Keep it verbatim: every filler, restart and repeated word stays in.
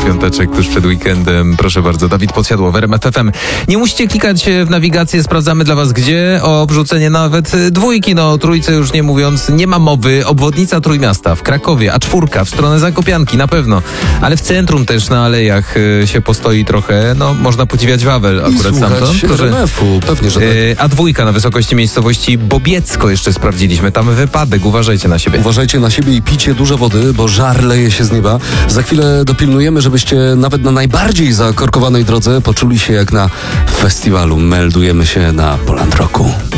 piąteczek tuż przed weekendem. Proszę bardzo, Dawid Podsiadło w R M F F M. Nie musicie klikać w nawigację, sprawdzamy dla was gdzie. O obrzucenie nawet dwójki, no o trójce już nie mówiąc, nie ma mowy. Obwodnica Trójmiasta w Krakowie, A cztery w stronę Zakopianki, na pewno. Ale w centrum też na alejach y, się postoi trochę, no można podziwiać Wawel akurat I stamtąd. słuchać R M F-u, pewnie, że tak. Y, A dwa na wysokości miejscowości Bobiecko jeszcze sprawdziliśmy. Tam wypadek, uważajcie na siebie. Uważajcie na siebie i pijcie dużo wody, bo żar leje się z nieba. Za chwilę dopilnujemy, żebyście nawet na najbardziej zakorkowanej drodze poczuli się jak na festiwalu. Meldujemy się na Poland Rocku.